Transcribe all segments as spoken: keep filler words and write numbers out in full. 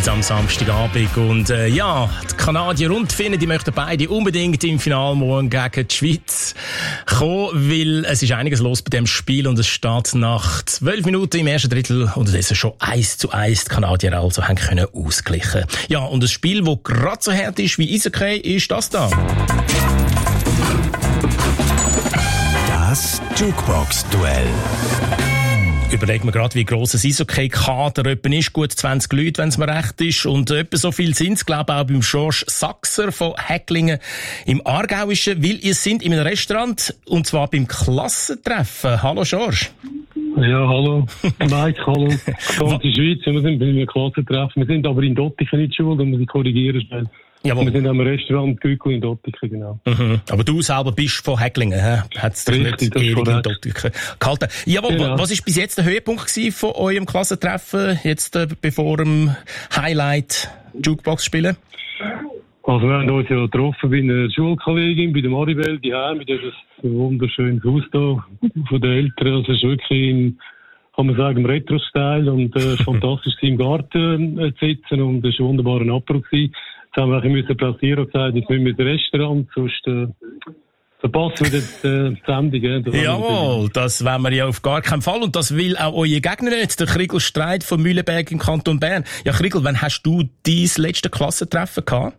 Spiels am Samstagabend. Und äh, ja, die Kanadier und die Finnen, die möchten beide unbedingt im Finale morgen gegen die Schweiz kommen, weil es ist einiges los bei dem Spiel und es steht nach zwölf Minuten im ersten Drittel unterdessen schon eins zu eins. Die Kanadier also haben können ausgleichen. Ja, und das Spiel, das gerade so hart ist wie Eishockey, ist das da. Das Jukebox-Duell. Überlegen wir gerade, wie gross ein Eishockey-Kader etwa ist. Gut zwanzig Leute, wenn es mir recht ist. Und etwa so viel sind es, glaube ich, auch beim George Sachser von Häcklingen im Aargauischen. Weil ihr sind in einem Restaurant, und zwar beim Klassentreffen. Hallo, George. Ja, hallo. Mike, hallo. Ganze Schweiz, wir sind bei einem Klassentreffen. Wir sind aber in Dottichen nicht schuld, da muss ich korrigieren schnell. Jawohl. Wir sind am Restaurant Gückel in Dottichen, genau. Mhm. Aber du selber bist von Häcklingen, hä? Hat's dich nicht ewig in Dottichen gehalten. Jawohl, genau. Was war bis jetzt der Höhepunkt von eurem Klassentreffen, jetzt äh, bevor dem Highlight Jukebox spielen? Also wir haben uns ja getroffen bei einer Schulkollegin, bei der Maribel, die Heim, mit diesem wunderschönen Haus da von den Eltern. Also es ist wirklich in, kann man sagen, im Retro-Style und äh, fantastisch im Garten äh, zu sitzen und es war ein wunderbarer Apero gewesen. Jetzt haben wir ein bisschen platzieren und gesagt, jetzt müssen wir ins Restaurant, sonst äh, verpassen wir die, äh, die Sendung. Äh, das Jawohl, das wollen wir ja auf gar keinen Fall. Und das will auch euer Gegner nicht, der Kriegel Streit von Mühlenberg im Kanton Bern. Ja, Kriegel, wann hast du dein letzte Klassentreffen gehabt?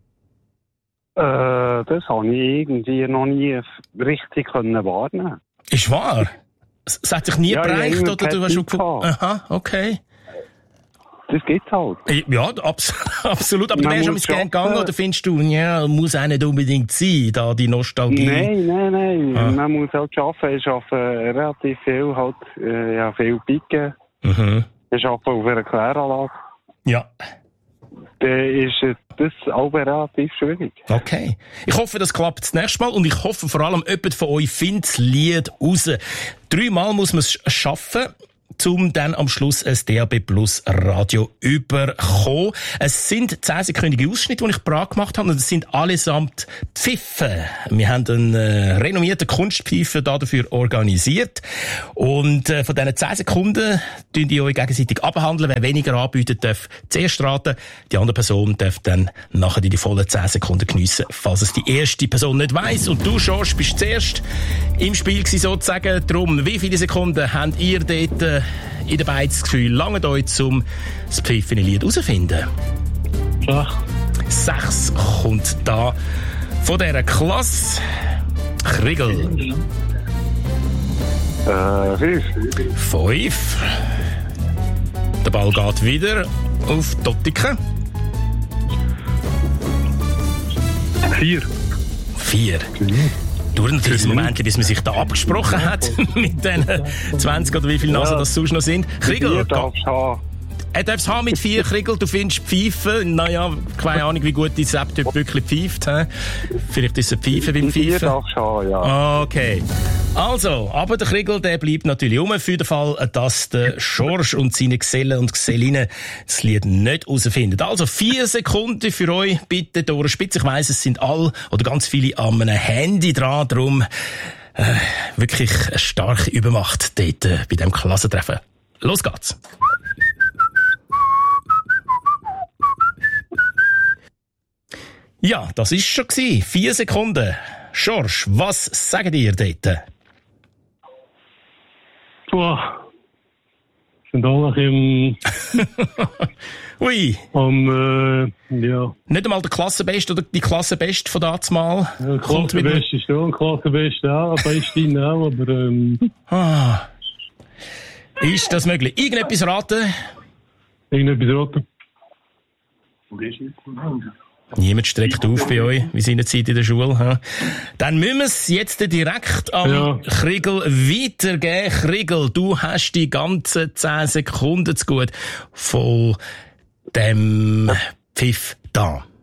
Äh, das habe ich irgendwie noch nie richtig können wahrnehmen. Ist wahr? Es hat sich nie ja, bereicht, ja, oder du hast schon gefunden? Aha, okay. Das gibt's halt. Ja, abs- absolut. Aber man du wärst schon gerne gegangen, oder findest du, ja, muss auch nicht unbedingt sein, da die Nostalgie? Nein, nein, nein. Ah. Man muss halt arbeiten. Ich arbeite relativ viel, halt, äh, ja, viel Picken. Mhm. Ich arbeite auf einer Kläranlage. Ja. Dann ist das auch relativ schwierig. Okay. Ich hoffe, das klappt das nächste Mal und ich hoffe vor allem, jemand von euch findet das Lied raus. Dreimal muss man es schaffen, um dann am Schluss ein D A B Plus Radio überkommen. Es sind zehnsekündige Ausschnitte, die ich parat gemacht habe, und es sind allesamt Pfiffen. Wir haben einen äh, renommierten Kunstpfeifer dafür organisiert. Und äh, von diesen zehn Sekunden tun die euch gegenseitig abhandeln. Wer weniger anbietet, darf zuerst raten. Die andere Person darf dann nachher die vollen zehn Sekunden geniessen, falls es die erste Person nicht weiss. Und du, George, bist zuerst im Spiel gewesen, sozusagen. Darum, wie viele Sekunden habt ihr dort äh, in der Beiz das Gefühl, lange euch, um das pfiffene Lied herauszufinden? Sechs. Sechs kommt da von dieser Klasse. Kriegel. Äh, fünf. Fünf. Der Ball geht wieder auf Dottiken. Vier. Vier. Durch natürlich das Moment, bis man sich da abgesprochen hat mit den zwanzig oder wie viele Nasen das sonst noch sind. Kriegel, Vier darfst du haben. er darf es haben mit vier, Kriegel. Du findest Pfeife. Naja, keine Ahnung, wie gut dein Laptop wirklich pfeift. He? Vielleicht ist es eine Pfeife beim Vier Pfeifen. darfst du haben, ja. Okay. Also, aber der Kriegel, der bleibt natürlich um, für den Fall, dass der George und seine Gesellen und Gesellinnen das Lied nicht herausfinden. Also, vier Sekunden für euch, bitte durch Spitze. Ich weiss, es sind all oder ganz viele an einem Handy dran, darum äh, wirklich eine starke Übermacht dort äh, bei diesem Klassentreffen. Los geht's. Ja, das ist schon gewesen. Vier Sekunden. George, was sagen ihr dort? Boah. Sind alle im, Ui. am, äh, ja. Nicht einmal der Klassenbeste oder die Klassenbeste von damals. Ja, Klassenbeste ist schon, Klassenbeste auch, Bestin auch, aber, ähm. Ah. Ist das möglich? Irgendetwas raten? Irgendetwas raten? Niemand streckt auf bei euch, wie seinerzeit in der Schule. He? Dann müssen wir es jetzt direkt am ja. Kriegel weitergeben. Kriegel, du hast die ganzen zehn Sekunden zu gut von dem Pfiff da.